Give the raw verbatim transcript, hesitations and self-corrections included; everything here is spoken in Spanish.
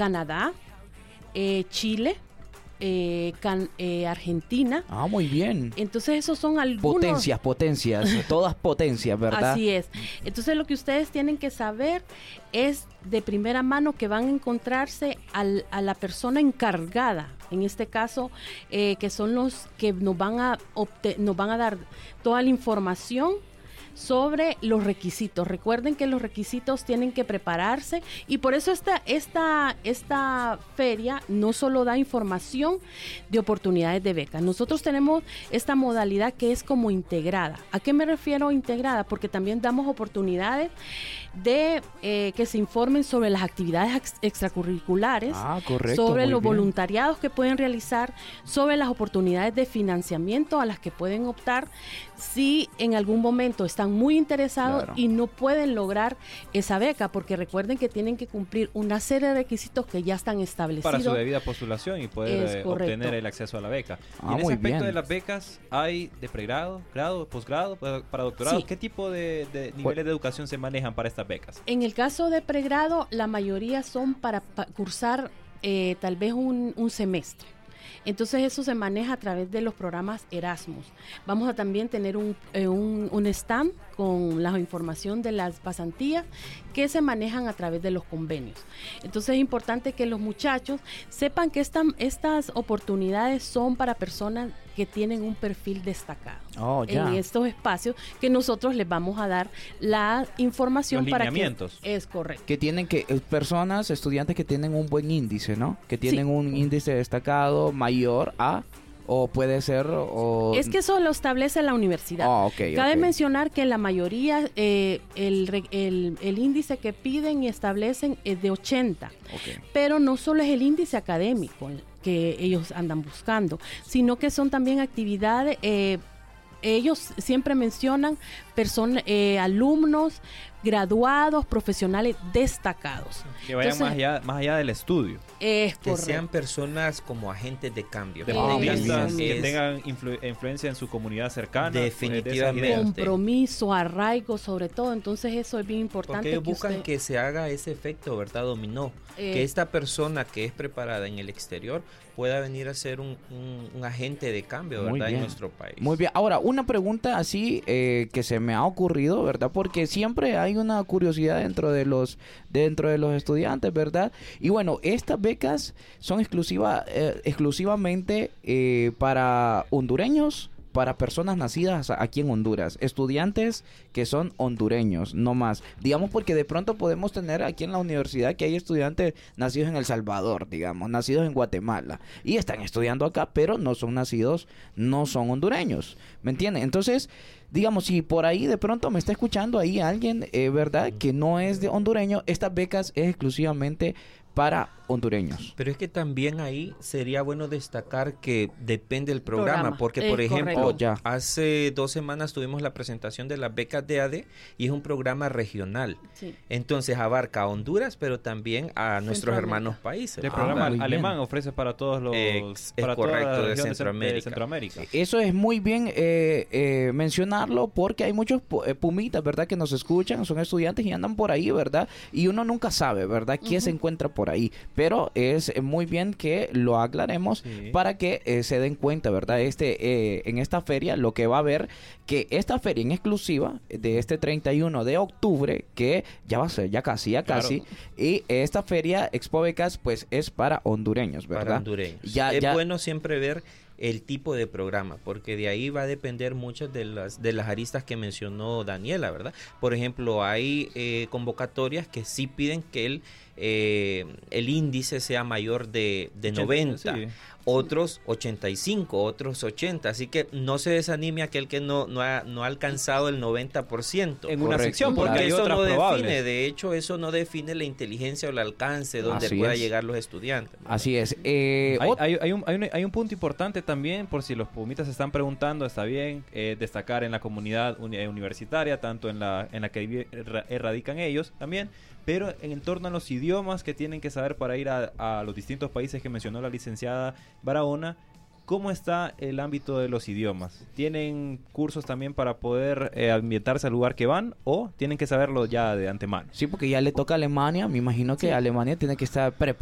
Canadá, eh, Chile, eh, can, eh, Argentina. Ah, muy bien. Entonces esos son algunos... Potencias, potencias, todas potencias, ¿verdad? Así es. Entonces lo que ustedes tienen que saber es de primera mano que van a encontrarse al, a la persona encargada, en este caso, eh, que son los que nos van a obte- nos van a dar toda la información sobre los requisitos. Recuerden que los requisitos tienen que prepararse y por eso esta, esta, esta feria no solo da información de oportunidades de becas. Nosotros tenemos esta modalidad que es como integrada. ¿A qué me refiero integrada? Porque también damos oportunidades de eh, que se informen sobre las actividades ex- extracurriculares, ah, correcto, sobre los bien. voluntariados que pueden realizar, sobre las oportunidades de financiamiento a las que pueden optar si en algún momento están muy interesados Claro. y no pueden lograr esa beca, porque recuerden que tienen que cumplir una serie de requisitos que ya están establecidos. Para su debida postulación y poder Es eh, correcto. obtener el acceso a la beca. Ah, y en ese muy aspecto bien. de las becas, ¿hay de pregrado, grado, posgrado, para, para doctorado? Sí. ¿Qué tipo de, de niveles de educación se manejan para estas becas? En el caso de pregrado, la mayoría son para pa- cursar eh, tal vez un, un semestre. Entonces eso se maneja a través de los programas Erasmus. Vamos a también tener un, eh, un, un stand con la información de las pasantías que se manejan a través de los convenios. Entonces es importante que los muchachos sepan que esta, estas oportunidades son para personas que tienen un perfil destacado. Oh, ya. En estos espacios que nosotros les vamos a dar la información Los para lineamientos. que es correcto. Que tienen que, eh, personas, estudiantes que tienen un buen índice, ¿no? Que tienen Sí. un índice destacado mayor a, o puede ser, o... Es que eso lo establece la universidad. Ah, ok, Cabe ok. mencionar que la mayoría, eh, el, re- el, el índice que piden y establecen es de ochenta. Ok. Pero no solo es el índice académico el que ellos andan buscando, sino que son también actividades, eh, ellos siempre mencionan personas, eh, alumnos, graduados, profesionales destacados. Que vayan Entonces, más, allá, más allá del estudio. Es Que correcto. sean personas como agentes de cambio. De Ah, muy periodistas bien. que Es- tengan influ- influencia en su comunidad cercana. pues, de esas Definitivamente. ideas. Compromiso, arraigo, sobre todo. Entonces eso es bien importante. Porque ellos que buscan usted- que se haga ese efecto, ¿verdad? Dominó. Eh, que esta persona que es preparada en el exterior pueda venir a ser un, un- un agente de cambio, Muy ¿verdad? En bien. nuestro país. Muy bien. Ahora, una pregunta así eh, que se me ha ocurrido, ¿verdad? Porque siempre hay una curiosidad dentro de los dentro de los estudiantes, ¿verdad? Y bueno, estas becas son exclusiva, eh, exclusivamente eh, para hondureños, para personas nacidas aquí en Honduras, estudiantes que son hondureños, no más. Digamos porque de pronto podemos tener aquí en la universidad que hay estudiantes nacidos en El Salvador, digamos, nacidos en Guatemala y están estudiando acá, pero no son nacidos, no son hondureños, ¿me entienden? Entonces, digamos, si por ahí de pronto me está escuchando ahí alguien, eh, ¿verdad? Que no es de hondureño, estas becas es exclusivamente para hondureños. Pero es que también ahí sería bueno destacar que depende del programa, Programa. porque Es por ejemplo, correcto. Oh, ya. hace dos semanas tuvimos la presentación de las becas de A D y es un programa regional. Sí. Entonces abarca a Honduras, pero también a nuestros Centroamérica. hermanos países. El Ah, programa muy bien. alemán ofrece para todos los... Ex- es para correcto, toda la de región de Centroamérica. de Centroamérica. Eso es muy bien eh, eh, mencionarlo porque hay muchos pu- eh, pumitas, ¿verdad? Que nos escuchan, son estudiantes y andan por ahí, ¿verdad? Y uno nunca sabe, ¿verdad? ¿Qué se encuentra por ahí? Pero es eh, muy bien que lo aclaremos Sí. para que eh, se den cuenta, ¿verdad? Este, eh, en esta feria lo que va a haber, que esta feria en exclusiva de este treinta y uno de octubre, que ya va a ser, ya casi, ya Claro. casi, y esta feria Expo Becas pues es para hondureños, ¿verdad? Para hondureños. Ya, es ya- bueno siempre ver el tipo de programa, porque de ahí va a depender muchas de las de las aristas que mencionó Daniela, ¿verdad? Por ejemplo, hay eh, convocatorias que sí piden que el, eh, el índice sea mayor de, de ochenta, noventa, sí. otros ochenta y cinco, otros ochenta, así que no se desanime aquel que no, no, ha, no ha alcanzado el noventa por ciento. En una Correcto. sección, porque Porque hay eso otras no probables. define, de hecho, eso no define la inteligencia o el alcance donde Así pueda es. llegar los estudiantes. Así es. Eh, Hay, ot- hay- hay un, hay, un, hay un punto importante también, por si los pumitas se están preguntando, está bien, eh, destacar en la comunidad uni- eh, universitaria, tanto en la en la que vive- erra- erradican ellos también, pero en torno a los idiomas que tienen que saber para ir a, a los distintos países que mencionó la licenciada Barahona. ¿Cómo está el ámbito de los idiomas? ¿Tienen cursos también para poder eh, ambientarse al lugar que van o tienen que saberlo ya de antemano? Sí, porque ya le toca a Alemania. Me imagino que Sí. Alemania tiene que estar preparada